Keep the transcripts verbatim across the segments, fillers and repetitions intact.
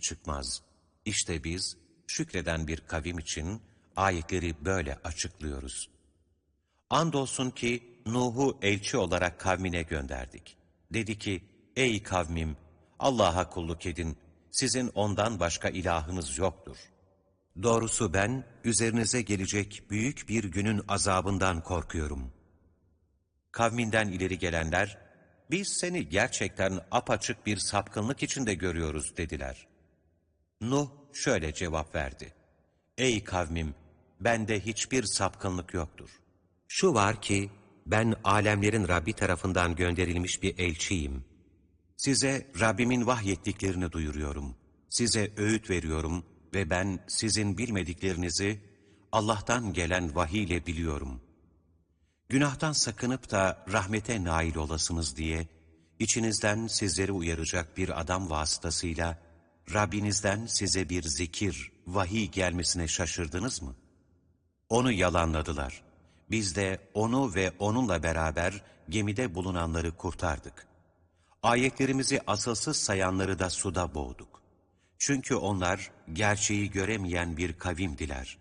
çıkmaz. İşte biz şükreden bir kavim için ayetleri böyle açıklıyoruz. Andolsun ki Nuh'u elçi olarak kavmine gönderdik. Dedi ki, ey kavmim, Allah'a kulluk edin, sizin ondan başka ilahınız yoktur. Doğrusu ben, üzerinize gelecek büyük bir günün azabından korkuyorum. Kavminden ileri gelenler, biz seni gerçekten apaçık bir sapkınlık içinde görüyoruz dediler. Nuh şöyle cevap verdi. Ey kavmim, bende hiçbir sapkınlık yoktur. Şu var ki, ben alemlerin Rabbi tarafından gönderilmiş bir elçiyim. Size Rabbimin vahyettiklerini duyuruyorum. Size öğüt veriyorum ve ben sizin bilmediklerinizi Allah'tan gelen vahiy ile biliyorum. Günahtan sakınıp da rahmete nail olasınız diye, içinizden sizleri uyaracak bir adam vasıtasıyla, Rabbinizden size bir zikir, vahiy gelmesine şaşırdınız mı? Onu yalanladılar. Biz de onu ve onunla beraber gemide bulunanları kurtardık. Ayetlerimizi asılsız sayanları da suda boğduk. Çünkü onlar gerçeği göremeyen bir kavimdiler.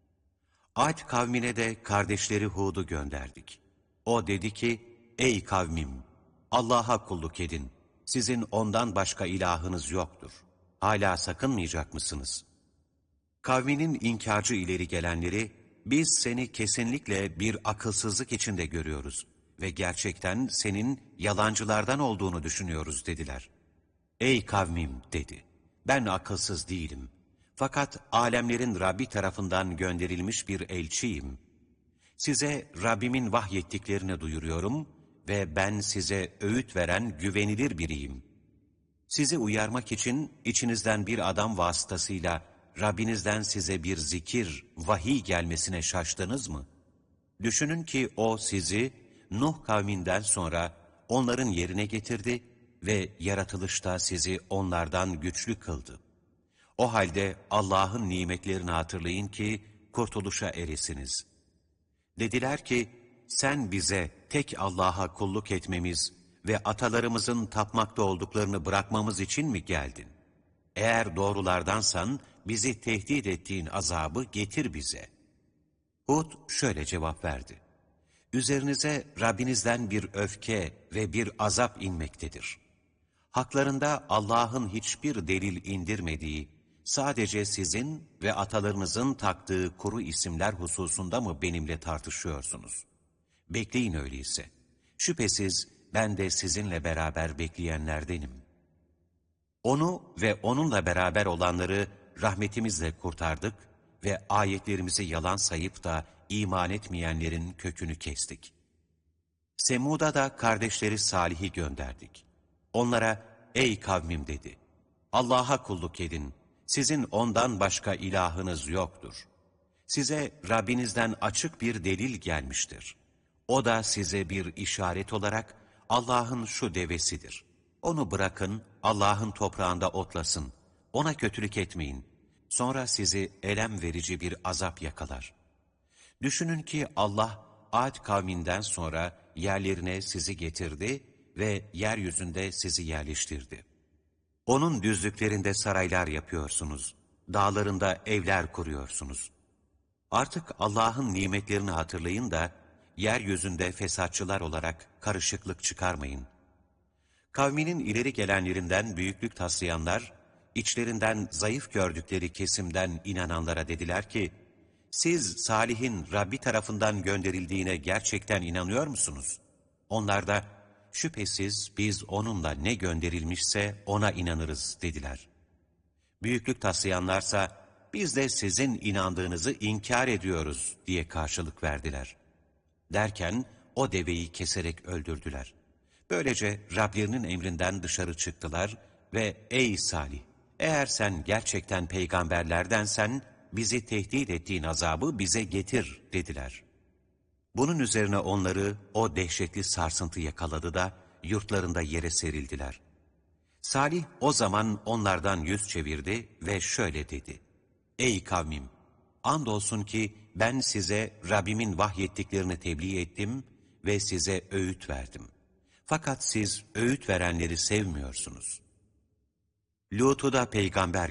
Ad kavmine de kardeşleri Hud'u gönderdik. O dedi ki, ey kavmim, Allah'a kulluk edin. Sizin ondan başka ilahınız yoktur. Hala sakınmayacak mısınız? Kavminin inkarcı ileri gelenleri, biz seni kesinlikle bir akılsızlık içinde görüyoruz ve gerçekten senin yalancılardan olduğunu düşünüyoruz dediler. Ey kavmim dedi, ben akılsız değilim. Fakat alemlerin Rabbi tarafından gönderilmiş bir elçiyim. Size Rabbimin vahyettiklerini duyuruyorum ve ben size öğüt veren güvenilir biriyim. Sizi uyarmak için içinizden bir adam vasıtasıyla Rabbinizden size bir zikir, vahiy gelmesine şaştınız mı? Düşünün ki o sizi Nuh kavminden sonra onların yerine getirdi ve yaratılışta sizi onlardan güçlü kıldı. O halde Allah'ın nimetlerini hatırlayın ki kurtuluşa eresiniz. Dediler ki, sen bize tek Allah'a kulluk etmemiz ve atalarımızın tapmakta olduklarını bırakmamız için mi geldin? Eğer doğrulardansan bizi tehdit ettiğin azabı getir bize. Hud şöyle cevap verdi. Üzerinize Rabbinizden bir öfke ve bir azap inmektedir. Haklarında Allah'ın hiçbir delil indirmediği, sadece sizin ve atalarınızın taktığı kuru isimler hususunda mı benimle tartışıyorsunuz? Bekleyin öyleyse. Şüphesiz ben de sizinle beraber bekleyenlerdenim. Onu ve onunla beraber olanları rahmetimizle kurtardık ve ayetlerimizi yalan sayıp da iman etmeyenlerin kökünü kestik. Semud'a da kardeşleri Salih'i gönderdik. Onlara, ey kavmim dedi, Allah'a kulluk edin, sizin ondan başka ilahınız yoktur. Size Rabbinizden açık bir delil gelmiştir. O da size bir işaret olarak Allah'ın şu devesidir. Onu bırakın, Allah'ın toprağında otlasın, ona kötülük etmeyin. Sonra sizi elem verici bir azap yakalar. Düşünün ki Allah, Ad kavminden sonra yerlerine sizi getirdi ve yeryüzünde sizi yerleştirdi. Onun düzlüklerinde saraylar yapıyorsunuz, dağlarında evler kuruyorsunuz. Artık Allah'ın nimetlerini hatırlayın da, yeryüzünde fesatçılar olarak karışıklık çıkarmayın. Kavminin ileri gelenlerinden büyüklük taslayanlar, içlerinden zayıf gördükleri kesimden inananlara dediler ki, siz Salih'in Rabbi tarafından gönderildiğine gerçekten inanıyor musunuz? Onlar da, şüphesiz biz onunla ne gönderilmişse ona inanırız dediler. Büyüklük taslayanlarsa, biz de sizin inandığınızı inkar ediyoruz diye karşılık verdiler. Derken o deveyi keserek öldürdüler. Böylece Rablerinin emrinden dışarı çıktılar ve ey Salih, eğer sen gerçekten peygamberlerdensen bizi tehdit ettiğin azabı bize getir dediler. Bunun üzerine onları o dehşetli sarsıntı yakaladı da yurtlarında yere serildiler. Salih o zaman onlardan yüz çevirdi ve şöyle dedi. Ey kavmim! Andolsun ki ben size Rabbimin vahyettiklerini tebliğ ettim ve size öğüt verdim. Fakat siz öğüt verenleri sevmiyorsunuz. Lut'u da peygamber